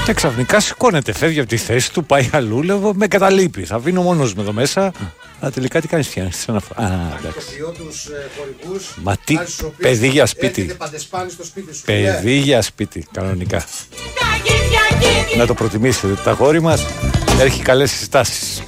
Και ξαφνικά σηκώνεται, φεύγει από τη θέση του, πάει αλλού, λέω με καταλείπει. Θα βίνω μόνος με εδώ μέσα. Αλλά τελικά τι κάνεις, φτιάχνεις ένα εντάξει. Μα τι, παιδί για σπίτι. Παιδί για σπίτι, κανονικά. Να το προτιμήσετε, το αγόρι μας έχει καλές συστάσεις.